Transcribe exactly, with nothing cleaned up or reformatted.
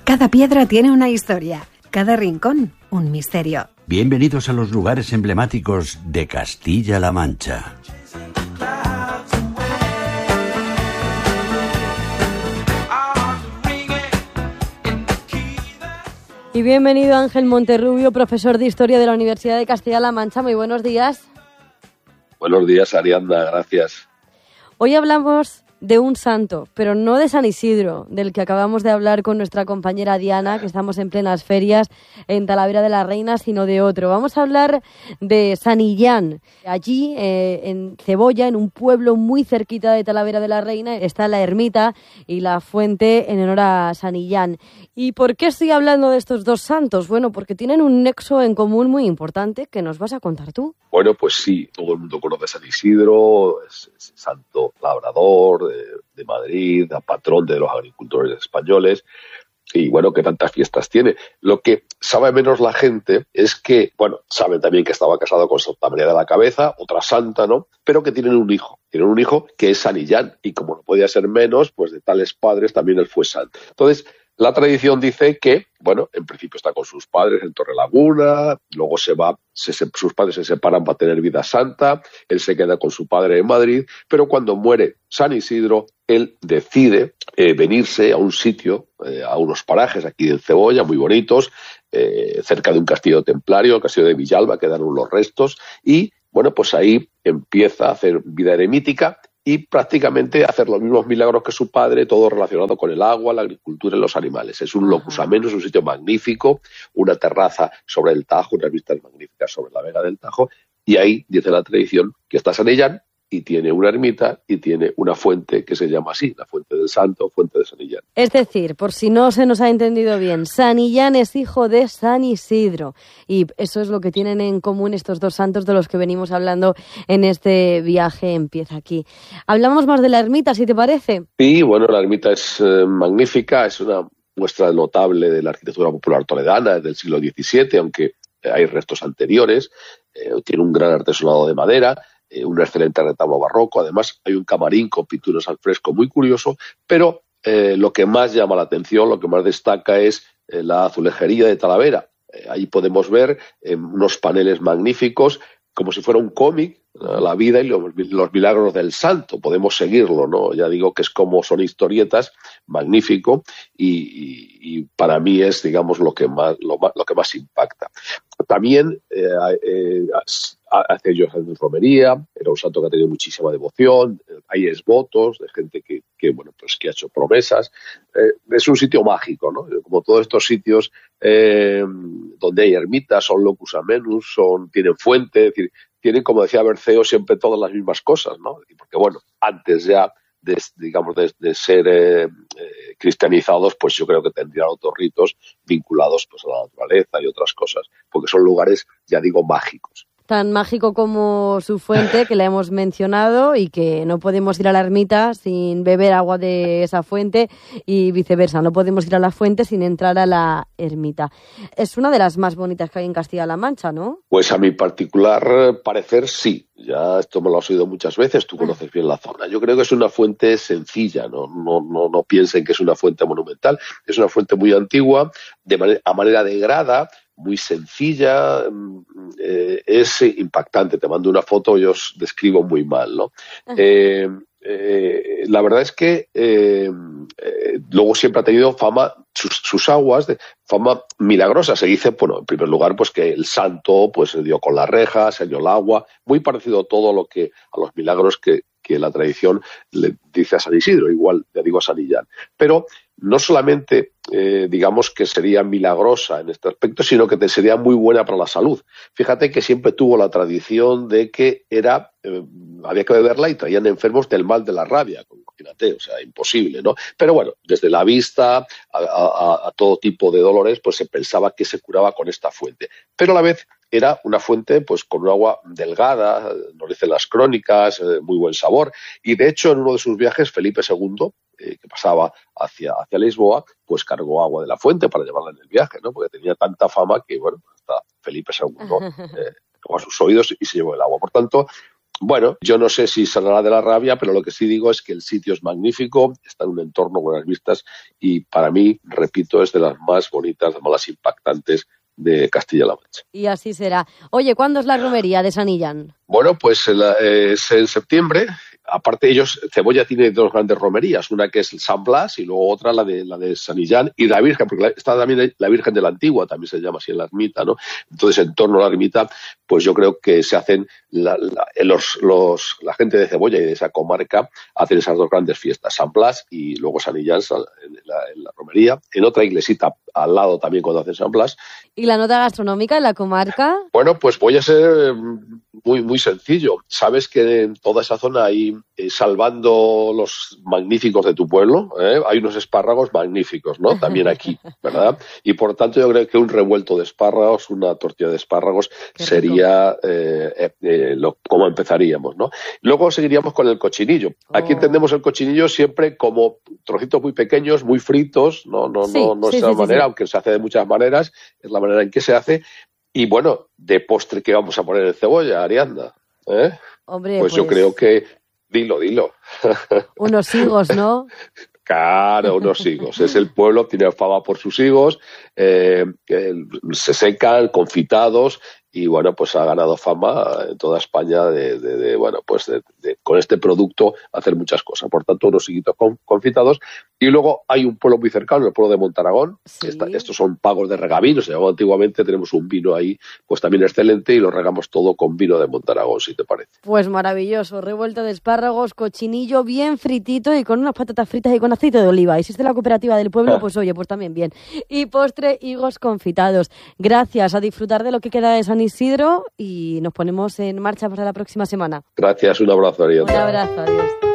Cada piedra tiene una historia, cada rincón un misterio. Bienvenidos a los lugares emblemáticos de Castilla-La Mancha. Y bienvenido Ángel Monterrubio, profesor de Historia de la Universidad de Castilla-La Mancha. Muy buenos días. Buenos días, Ariadna, gracias. Hoy hablamos de un santo, pero no de San Isidro, del que acabamos de hablar con nuestra compañera Diana, que estamos en plenas ferias en Talavera de la Reina, sino de otro. Vamos a hablar de San Illán. Allí, eh, en Cebolla, en un pueblo muy cerquita de Talavera de la Reina, está la ermita y la fuente en honor a San Illán. ¿Y por qué estoy hablando de estos dos santos? Bueno, porque tienen un nexo en común muy importante que nos vas a contar tú. Bueno, pues sí, todo el mundo conoce a San Isidro, es, es santo labrador de, de Madrid, patrón de los agricultores españoles, y bueno, que tantas fiestas tiene. Lo que sabe menos la gente es que, bueno, saben también que estaba casado con Santa María de la Cabeza, otra santa, ¿no? Pero que tienen un hijo, tienen un hijo que es San Illán, y como no podía ser menos, pues de tales padres también él fue santo. Entonces, la tradición dice que, bueno, en principio está con sus padres en Torrelaguna, luego se va, se, se, sus padres se separan para tener vida santa, él se queda con su padre en Madrid, pero cuando muere San Isidro, él decide eh, venirse a un sitio, eh, a unos parajes aquí en Cebolla, muy bonitos, eh, cerca de un castillo templario, el castillo de Villalba, quedaron los restos, y bueno, pues ahí empieza a hacer vida eremítica, y prácticamente hacer los mismos milagros que su padre, todo relacionado con el agua, la agricultura y los animales. Es un locus amenus, un sitio magnífico, una terraza sobre el Tajo, unas vistas magníficas sobre la Vega del Tajo, y ahí dice la tradición que está San Illán y tiene una ermita y tiene una fuente que se llama así, la Fuente del Santo, Fuente de San Illán. Es decir, por si no se nos ha entendido bien, San Illán es hijo de San Isidro, y eso es lo que tienen en común estos dos santos de los que venimos hablando en este viaje Empieza Aquí. Hablamos más de la ermita, si te parece. Sí, bueno, la ermita es eh, magnífica, es una muestra notable de la arquitectura popular toledana del siglo diecisiete, aunque eh, hay restos anteriores, eh, tiene un gran artesonado de madera, Eh, un excelente retablo barroco, además hay un camarín con pinturas al fresco muy curioso, pero eh, lo que más llama la atención, lo que más destaca es eh, la azulejería de Talavera. Eh, ahí podemos ver eh, unos paneles magníficos, como si fuera un cómic, ¿no? La vida y los, los milagros del santo, podemos seguirlo, ¿no? Ya digo que es como son historietas, magnífico, y, y, y para mí es, digamos, lo que más, lo, más, lo que más impacta. También eh, eh, hace yo romería, era un santo que ha tenido muchísima devoción, hay exvotos de gente que, que bueno, pues que ha hecho promesas. Eh, es un sitio mágico, ¿no? Como todos estos sitios eh, donde hay ermitas, son locus amenus, son, tienen fuente, es decir, tienen, como decía Berceo, siempre todas las mismas cosas, ¿no? Porque bueno, antes ya de, digamos, de, de ser eh, eh, cristianizados, pues yo creo que tendrían otros ritos vinculados pues a la naturaleza y otras cosas, porque son lugares, ya digo, mágicos. Tan mágico como su fuente, que la hemos mencionado, y que no podemos ir a la ermita sin beber agua de esa fuente, y viceversa, no podemos ir a la fuente sin entrar a la ermita. Es una de las más bonitas que hay en Castilla-La Mancha, ¿no? Pues a mi particular parecer sí. Ya esto me lo has oído muchas veces, tú conoces bien la zona. Yo creo que es una fuente sencilla, no, no, no, no piensen que es una fuente monumental, es una fuente muy antigua, de manera, a manera de grada, muy sencilla, eh, es impactante. Te mando una foto, yo os describo muy mal, ¿no? Eh, eh, la verdad es que eh, eh, luego siempre ha tenido fama, sus, sus aguas, de fama milagrosa. Se dice, bueno, en primer lugar, pues que el santo pues se dio con la reja, se dio el agua, muy parecido a todo lo que, a los milagros que, que la tradición le dice a San Isidro, igual le digo a San Illán. Pero no solamente, eh, digamos, que sería milagrosa en este aspecto, sino que te sería muy buena para la salud. Fíjate que siempre tuvo la tradición de que era, eh, había que beberla y traían enfermos del mal de la rabia. Imagínate, o sea, imposible, ¿no? Pero bueno, desde la vista a, a, a todo tipo de dolores, pues se pensaba que se curaba con esta fuente. Pero a la vez era una fuente pues con un agua delgada, nos dicen las crónicas, eh, muy buen sabor. Y de hecho, en uno de sus viajes, Felipe segundo, eh, que pasaba hacia, hacia Lisboa, pues cargó agua de la fuente para llevarla en el viaje, ¿no? Porque tenía tanta fama que, bueno, hasta Felipe segundo eh, tocó a sus oídos y se llevó el agua. Por tanto, bueno, yo no sé si saldrá de la rabia, pero lo que sí digo es que el sitio es magnífico, está en un entorno con buenas vistas y para mí, repito, es de las más bonitas, de más impactantes de Castilla-La Mancha. Y así será. Oye, ¿cuándo es la romería de San Illán? Bueno, pues es en septiembre. Aparte ellos, Cebolla tiene dos grandes romerías, una que es el San Blas y luego otra la de la de San Illán y la Virgen, porque está también la Virgen de la Antigua, también se llama así en la ermita, ¿no? Entonces, en torno a la ermita, pues yo creo que se hacen la, la, los, los, la gente de Cebolla y de esa comarca hacen esas dos grandes fiestas, San Blas y luego San Illán en la, en la romería, en otra iglesita al lado también cuando hacen San Blas. ¿Y la nota gastronómica en la comarca? Bueno, pues voy a ser muy, muy sencillo. Sabes que en toda esa zona hay, eh, salvando los magníficos de tu pueblo, ¿eh? hay unos espárragos magníficos, ¿no? También aquí, ¿verdad? Y por tanto yo creo que un revuelto de espárragos, una tortilla de espárragos Qué sería eh, eh, eh, lo, como empezaríamos, ¿no? Luego seguiríamos con el cochinillo. Aquí oh. entendemos el cochinillo siempre como trocitos muy pequeños, muy fritos, no, no, sí, no, no sí, es la sí, manera, sí. aunque se hace de muchas maneras, es la manera en que se hace. Y bueno, de postre, ¿qué vamos a poner en Cebolla, Arianda? ¿Eh? Hombre, pues, pues yo creo que, dilo, dilo. Unos higos, ¿no? Claro, unos higos. Es el pueblo, tiene fama por sus higos, eh, se secan, confitados, y bueno, pues ha ganado fama en toda España de, de, de bueno, pues de, de, con este producto hacer muchas cosas. Por tanto, unos higuitos confitados. Y luego hay un pueblo muy cercano, el pueblo de Montaragón. Sí. Que está, estos son pagos de regavinos, se llamaba antiguamente, tenemos un vino ahí, pues también excelente, y lo regamos todo con vino de Montaragón, si te parece. Pues maravilloso, revuelta de espárragos, cochinillo bien fritito y con unas patatas fritas y con aceite de oliva. Y si es de la cooperativa del pueblo, ah. pues oye, pues también bien. Y postre, higos confitados. Gracias, a disfrutar de lo que queda de San Isidro y nos ponemos en marcha para la próxima semana. Gracias, un abrazo, Ariel. Un abrazo, adiós.